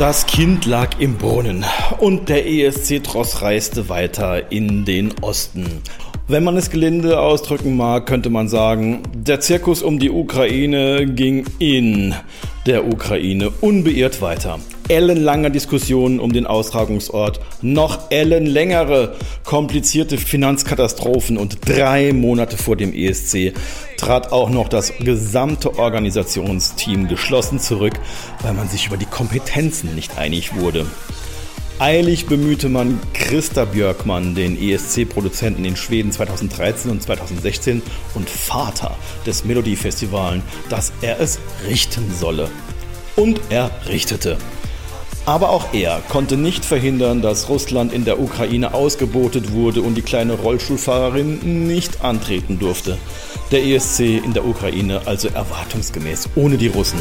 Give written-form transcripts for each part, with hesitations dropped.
Das Kind lag im Brunnen und der ESC-Tross reiste weiter in den Osten. Wenn man es gelinde ausdrücken mag, könnte man sagen, der Zirkus um die Ukraine ging in der Ukraine unbeirrt weiter. Ellenlange Diskussionen um den Austragungsort, noch ellenlängere komplizierte Finanzkatastrophen und 3 Monate vor dem ESC trat auch noch das gesamte Organisationsteam geschlossen zurück, weil man sich über die Kompetenzen nicht einig wurde. Eilig bemühte man Christa Björkman, den ESC-Produzenten in Schweden 2013 und 2016 und Vater des Melodiefestivals, dass er es richten solle. Und er richtete. Aber auch er konnte nicht verhindern, dass Russland in der Ukraine ausgebotet wurde und die kleine Rollstuhlfahrerin nicht antreten durfte. Der ESC in der Ukraine also erwartungsgemäß ohne die Russen.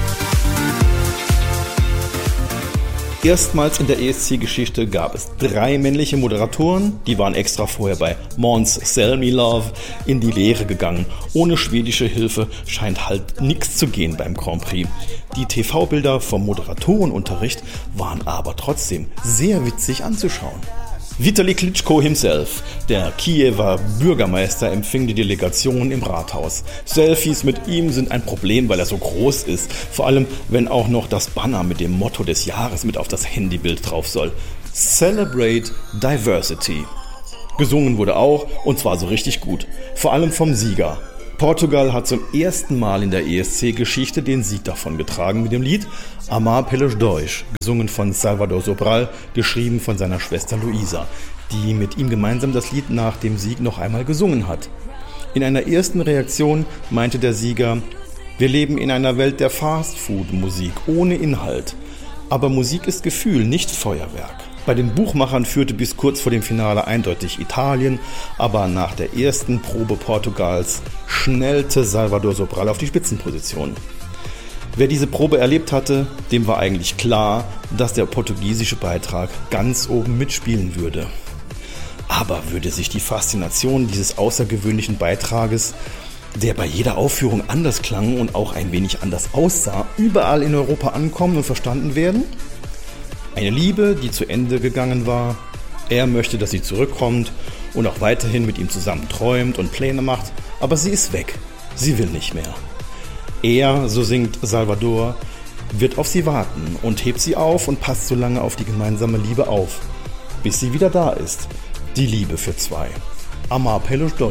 Erstmals in der ESC-Geschichte gab es 3 männliche Moderatoren, die waren extra vorher bei Måns Zelmerlöw in die Lehre gegangen. Ohne schwedische Hilfe scheint halt nichts zu gehen beim Grand Prix. Die TV-Bilder vom Moderatorenunterricht waren aber trotzdem sehr witzig anzuschauen. Vitali Klitschko himself, der Kiewer Bürgermeister, empfing die Delegation im Rathaus. Selfies mit ihm sind ein Problem, weil er so groß ist. Vor allem, wenn auch noch das Banner mit dem Motto des Jahres mit auf das Handybild drauf soll. Celebrate Diversity. Gesungen wurde auch, und zwar so richtig gut. Vor allem vom Sieger. Portugal hat zum ersten Mal in der ESC-Geschichte den Sieg davongetragen mit dem Lied Amar pelos dois, gesungen von Salvador Sobral, geschrieben von seiner Schwester Luisa, die mit ihm gemeinsam das Lied nach dem Sieg noch einmal gesungen hat. In einer ersten Reaktion meinte der Sieger: Wir leben in einer Welt der Fastfood-Musik ohne Inhalt. Aber Musik ist Gefühl, nicht Feuerwerk. Bei den Buchmachern führte bis kurz vor dem Finale eindeutig Italien, aber nach der ersten Probe Portugals schnellte Salvador Sobral auf die Spitzenposition. Wer diese Probe erlebt hatte, dem war eigentlich klar, dass der portugiesische Beitrag ganz oben mitspielen würde. Aber würde sich die Faszination dieses außergewöhnlichen Beitrages, der bei jeder Aufführung anders klang und auch ein wenig anders aussah, überall in Europa ankommen und verstanden werden? Eine Liebe, die zu Ende gegangen war. Er möchte, dass sie zurückkommt und auch weiterhin mit ihm zusammen träumt und Pläne macht, aber sie ist weg. Sie will nicht mehr. Er, so singt Salvador, wird auf sie warten und hebt sie auf und passt so lange auf die gemeinsame Liebe auf, bis sie wieder da ist. Die Liebe für 2. Amar pelos dois.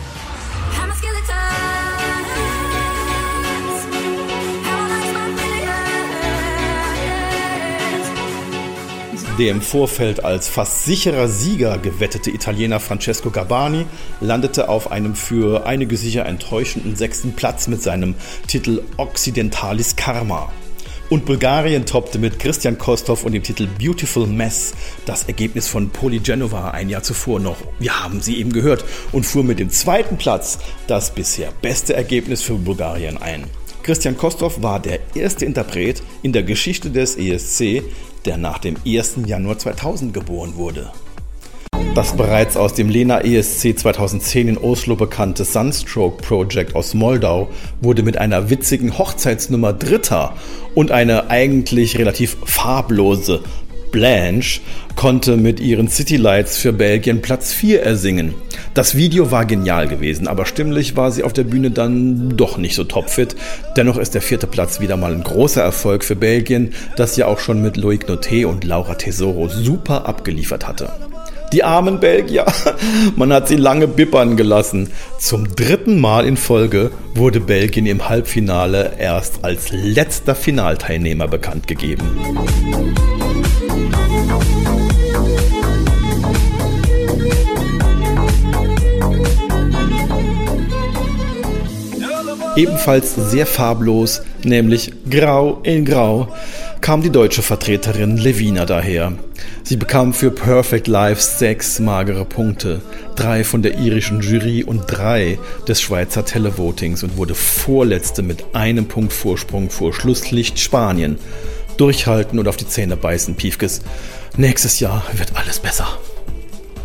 Der im Vorfeld als fast sicherer Sieger gewettete Italiener Francesco Gabbani landete auf einem für einige sicher enttäuschenden 6. Platz mit seinem Titel Occidentalis Karma. Und Bulgarien toppte mit Christian Kostov und dem Titel Beautiful Mess das Ergebnis von Poli Genova ein Jahr zuvor noch. Wir haben sie eben gehört und fuhr mit dem 2. Platz das bisher beste Ergebnis für Bulgarien ein. Christian Kostov war der erste Interpret in der Geschichte des ESC, der nach dem 1. Januar 2000 geboren wurde. Das bereits aus dem Lena ESC 2010 in Oslo bekannte Sunstroke Project aus Moldau wurde mit einer witzigen Hochzeitsnummer Dritter und eine eigentlich relativ farblose Blanche konnte mit ihren City Lights für Belgien Platz 4 ersingen. Das Video war genial gewesen, aber stimmlich war sie auf der Bühne dann doch nicht so topfit. Dennoch ist der 4. Platz wieder mal ein großer Erfolg für Belgien, das ja auch schon mit Loïc Noté und Laura Tesoro super abgeliefert hatte. Die armen Belgier, man hat sie lange bibbern gelassen. Zum 3. Mal in Folge wurde Belgien im Halbfinale erst als letzter Finalteilnehmer bekannt gegeben. Ebenfalls sehr farblos, nämlich grau in grau, kam die deutsche Vertreterin Levina daher. Sie bekam für Perfect Life 6 magere Punkte, 3 von der irischen Jury und 3 des Schweizer Televotings und wurde Vorletzte mit 1 Punkt Vorsprung vor Schlusslicht Spanien. Durchhalten und auf die Zähne beißen, Piefkes. Nächstes Jahr wird alles besser.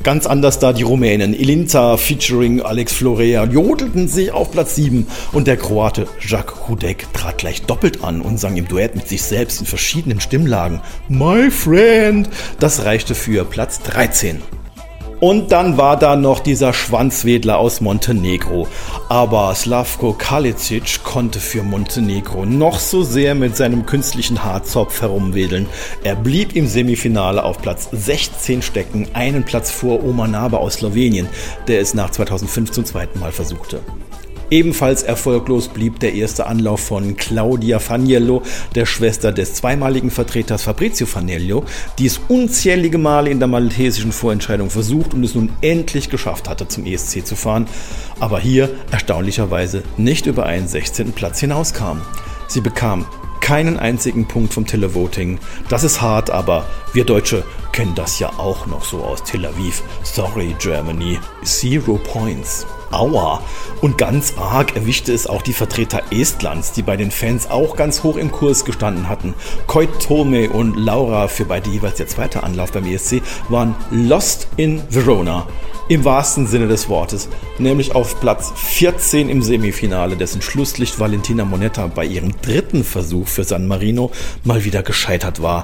Ganz anders da die Rumänen. Ilinta featuring Alex Florea jodelten sich auf Platz 7 und der Kroate Jacques Hudek trat gleich doppelt an und sang im Duett mit sich selbst in verschiedenen Stimmlagen My Friend. Das reichte für Platz 13. Und dann war da noch dieser Schwanzwedler aus Montenegro. Aber Slavko Kalicic konnte für Montenegro noch so sehr mit seinem künstlichen Haarzopf herumwedeln. Er blieb im Semifinale auf Platz 16 stecken, einen Platz vor Oma Naber aus Slowenien, der es nach 2005 zum zweiten Mal versuchte. Ebenfalls erfolglos blieb der erste Anlauf von Claudia Faniello, der Schwester des zweimaligen Vertreters Fabrizio Faniello, die es unzählige Male in der maltesischen Vorentscheidung versucht und es nun endlich geschafft hatte, zum ESC zu fahren, aber hier erstaunlicherweise nicht über einen 16. Platz hinauskam. Sie bekam keinen einzigen Punkt vom Televoting. Das ist hart, aber wir Deutsche kennen das ja auch noch so aus Tel Aviv. Sorry Germany, 0 points. Aua! Und ganz arg erwischte es auch die Vertreter Estlands, die bei den Fans auch ganz hoch im Kurs gestanden hatten. Koitome und Laura, für beide jeweils der zweite Anlauf beim ESC, waren lost in Verona. Im wahrsten Sinne des Wortes, nämlich auf Platz 14 im Semifinale, dessen Schlusslicht Valentina Monetta bei ihrem dritten Versuch für San Marino mal wieder gescheitert war.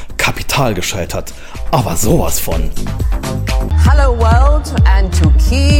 Kapital gescheitert, aber sowas von. Hello world, and to keep